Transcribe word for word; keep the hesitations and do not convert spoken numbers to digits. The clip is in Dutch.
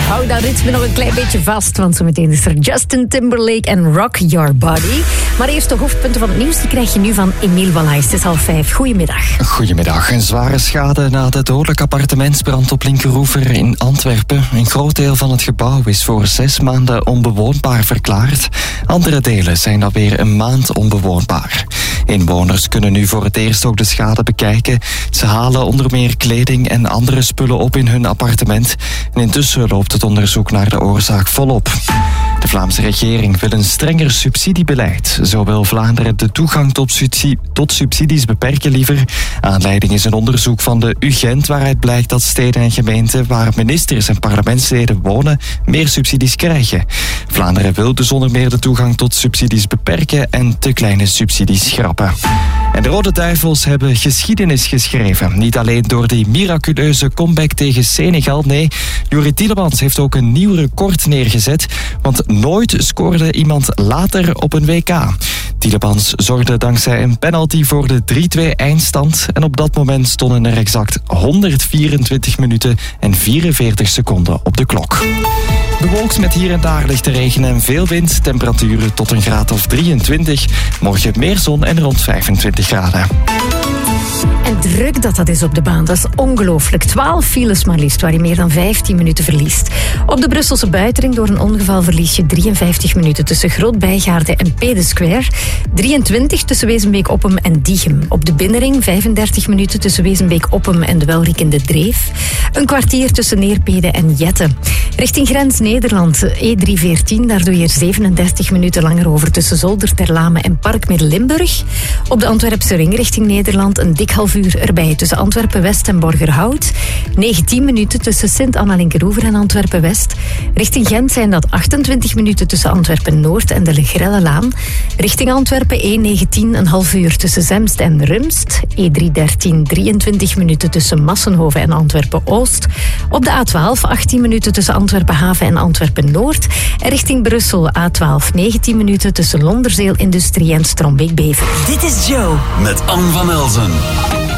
hou dat ritme nog een klein beetje vast, want zo meteen is er Justin Timberlake en Rock Your Body. Maar eerst de hoofdpunten van het nieuws, die krijg je nu van Emiel Wallace. Het is half vijf. Goedemiddag. Goedemiddag. Een zware schade na de dodelijke appartementsbrand op Linkeroever in Antwerpen. Een groot deel van het gebouw is voor zes maanden onbewoonbaar verklaard. Andere delen zijn alweer een maand onbewoonbaar. Inwoners kunnen nu voor het eerst ook de schade bekijken. Ze halen onder meer kleding en andere spullen op in hun appartement. En intussen loopt het onderzoek naar de oorzaak volop. De Vlaamse regering wil een strenger subsidiebeleid. Zo wil Vlaanderen de toegang tot, subsidie, tot subsidies beperken liever. Aanleiding is een onderzoek van de U Gent waaruit blijkt dat steden en gemeenten waar ministers en parlementsleden wonen meer subsidies krijgen. Vlaanderen wil dus onder meer de toegang tot subsidies beperken en te kleine subsidies schrappen. En de Rode Duivels hebben geschiedenis geschreven. Niet alleen door die miraculeuze comeback tegen Senegal, nee, Youri Tielemans heeft ook een nieuw record neergezet, want nooit scoorde iemand later op een W K. Tielemans zorgde dankzij een penalty voor de drie-twee eindstand en op dat moment stonden er exact honderdvierentwintig minuten en vierenveertig seconden op de klok. Bewolkt met hier en daar lichte regen en veel wind. Temperaturen tot een graad of drieëntwintig. Morgen meer zon en rond vijfentwintig graden. En druk dat dat is op de baan, dat is ongelooflijk. twaalf files maar liefst, waar je meer dan vijftien minuten verliest. Op de Brusselse buitenring door een ongeval verlies je drieënvijftig minuten tussen Groot-Bijgaarde en Pede Square. drieëntwintig tussen Wezenbeek-Oppem en Diegem. Op de binnenring vijfendertig minuten tussen Wezenbeek-Oppem en de Welrik in de Dreef. Een kwartier tussen Neerpede en Jette. Richting grens Nederland, E driehonderdveertien, daar doe je er zevenendertig minuten langer over tussen Zolder, Terlame en Park Midden-Limburg. Op de Antwerpse ring richting Nederland een dik half uur erbij tussen Antwerpen-West en Borgerhout. negentien minuten tussen Sint-Anna-Linkeroever en Antwerpen-West. Richting Gent zijn dat achtentwintig minuten tussen Antwerpen-Noord en de Legrellelaan. Richting Antwerpen E negentien een half uur tussen Zemst en Rumst. E driehonderddertien drieëntwintig minuten tussen Massenhoven en Antwerpen-Oost. Op de A twaalf achttien minuten tussen Antwerpen-Haven en Antwerpen-Noord. En richting Brussel A twaalf negentien minuten tussen Londerzeel Industrie en Strombeek-Bever. Dit is Joe met Anne van Elzen.